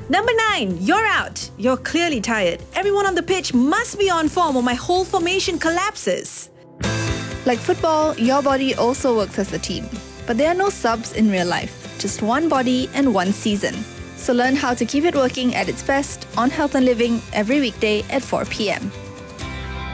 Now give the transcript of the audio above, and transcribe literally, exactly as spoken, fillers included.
Number nine, you're out. You're clearly tired. Everyone on the pitch must be on form or my whole formation collapses. Like football, your body also works as a team. But there are no subs in real life, just one body and one season. So learn how to keep it working at its best on Health and Living every weekday at four p.m.